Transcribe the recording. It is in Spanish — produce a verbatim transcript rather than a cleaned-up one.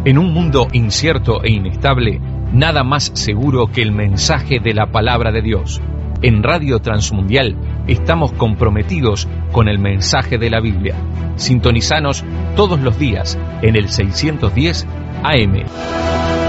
En un mundo incierto e inestable, nada más seguro que el mensaje de la palabra de Dios. En Radio Transmundial estamos comprometidos con el mensaje de la Biblia. Sintonizanos todos los días en el seiscientos diez A M.